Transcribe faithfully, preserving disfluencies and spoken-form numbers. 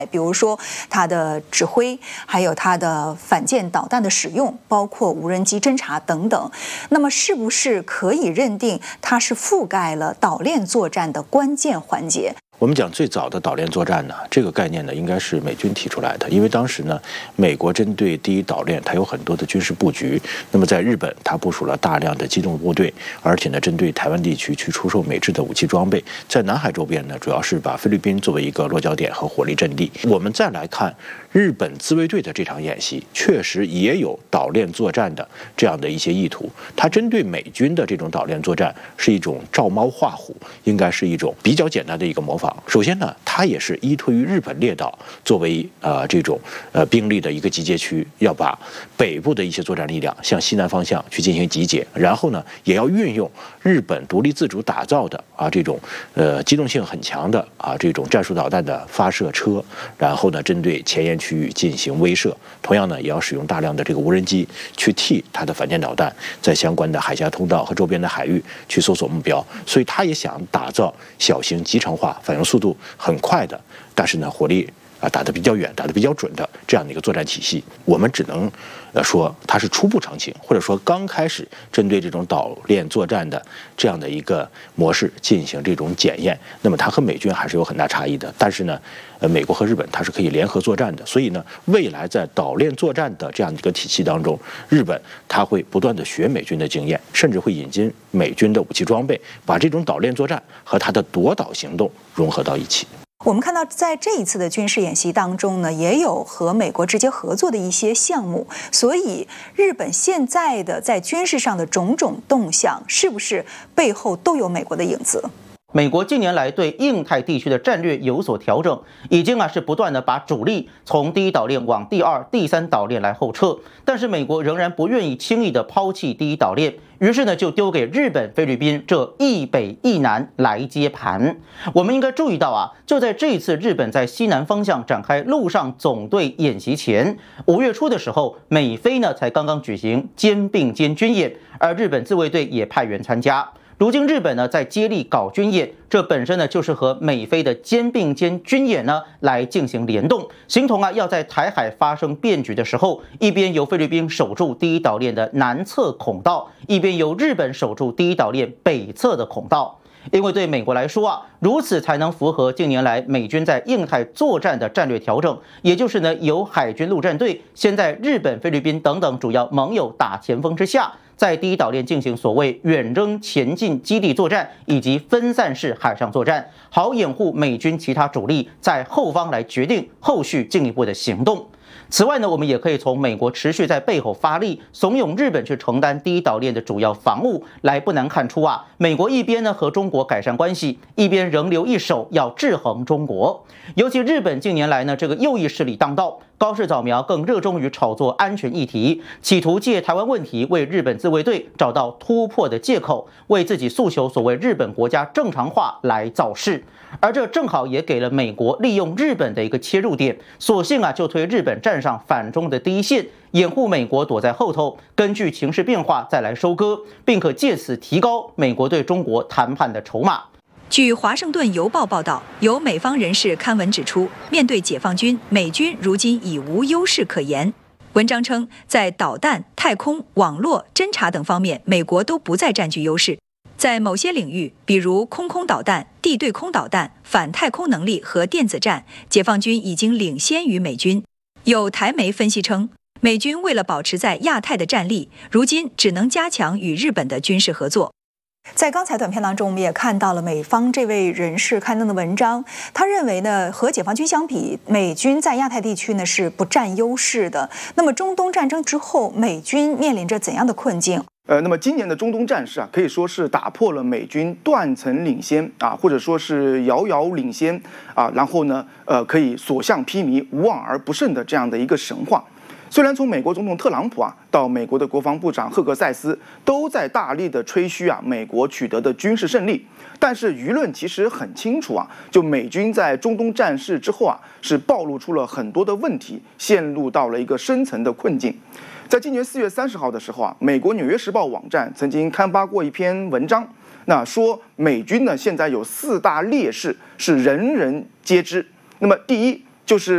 比如说它的指挥，还有它的反舰导弹的使用，包括无人机侦察等等。那么，是不是可以认定它是覆盖了岛链作战的关键环节？ 我们讲最早的岛链作战呢，这个概念呢，应该是美军提出来的。因为当时呢，美国针对第一岛链，它有很多的军事布局。那么在日本，它部署了大量的机动部队，而且呢，针对台湾地区去出售美制的武器装备。在南海周边呢，主要是把菲律宾作为一个落脚点和火力阵地。我们再来看日本自卫队的这场演习，确实也有岛链作战的这样的一些意图。它针对美军的这种岛链作战，是一种照猫画虎，应该是一种比较简单的一个模仿。首先呢，它也是依托于日本列岛作为呃这种呃兵力的一个集结区，要把北部的一些作战力量向西南方向去进行集结，然后呢，也要运用日本独立自主打造的啊这种呃机动性很强的啊这种战术导弹的发射车，然后呢，针对前沿区域进行威慑。同样呢，也要使用大量的这个无人机去替它的反舰导弹在相关的海峡通道和周边的海域去搜索目标。所以，他也想打造小型集成化、反应速度很快的，但是呢，火力啊打得比较远、打得比较准的这样的一个作战体系。我们只能呃说它是初步成型，或者说刚开始针对这种岛链作战的这样的一个模式进行这种检验。那么它和美军还是有很大差异的，但是呢，呃，美国和日本它是可以联合作战的。所以呢，未来在岛链作战的这样一个体系当中，日本它会不断的学美军的经验，甚至会引进美军的武器装备，把这种岛链作战和它的夺岛行动融合到一起。 我们看到，在这一次的军事演习当中呢，也有和美国直接合作的一些项目，所以日本现在的在军事上的种种动向，是不是背后都有美国的影子？ 美国近年来对印太地区的战略有所调整，已经啊是不断的把主力从第一岛链往第二、第三岛链来后撤，但是美国仍然不愿意轻易的抛弃第一岛链，于是呢就丢给日本、菲律宾这一北一南来接盘。我们应该注意到啊，就在这一次日本在西南方向展开陆上总队演习前，五月初的时候，美菲呢才刚刚举行肩并肩军演，而日本自卫队也派员参加。如今日本呢在接力搞军演，这本身呢就是和美菲的肩并肩军演呢来进行联动，形同啊要在台海发生变局的时候，一边由菲律宾守住第一岛链的南侧孔道，一边由日本守住第一岛链北侧的孔道。因为对美国来说啊，如此才能符合近年来美军在印太作战的战略调整，也就是呢由海军陆战队先在日本、菲律宾等等主要盟友打前锋之下，在第一岛链进行所谓远征前进基地作战以及分散式海上作战，好掩护美军其他主力在后方来决定后续进一步的行动。此外呢，我们也可以从美国持续在背后发力，怂恿日本去承担第一岛链的主要防务来不难看出啊，美国一边呢和中国改善关系，一边仍留一手要制衡中国。尤其日本近年来呢，这个右翼势力当道，高市早苗更热衷于炒作安全议题，企图借台湾问题为日本自卫队找到突破的借口，为自己诉求所谓日本国家正常化来造势。而这正好也给了美国利用日本的一个切入点，索性啊就推日本站上反中的第一线，掩护美国躲在后头，根据情势变化再来收割，并可借此提高美国对中国谈判的筹码。 据《华盛顿邮报》报道，有美方人士刊文指出，面对解放军，美军如今已无优势可言。文章称，在导弹、太空、网络、侦察等方面，美国都不再占据优势。在某些领域，比如空空导弹、地对空导弹、反太空能力和电子战，解放军已经领先于美军。有台媒分析称，美军为了保持在亚太的战力，如今只能加强与日本的军事合作。在刚才短片当中，我们也看到了美方这位人士刊登的文章，他认为呢，和解放军相比，美军在亚太地区呢是不占优势的。那么中东战争之后，美军面临着怎样的困境？ 呃，那么今年的中东战事啊，可以说是打破了美军断层领先啊，或者说是遥遥领先啊，然后呢，呃，可以所向披靡、无往而不胜的这样的一个神话。虽然从美国总统特朗普啊到美国的国防部长赫格塞斯都在大力的吹嘘啊美国取得的军事胜利，但是舆论其实很清楚啊，就美军在中东战事之后啊是暴露出了很多的问题，陷入到了一个深层的困境。在今年四月三十号的时候啊，美国《纽约时报》网站曾经刊发过一篇文章，那说美军呢现在有四大劣势是人人皆知。那么第一就是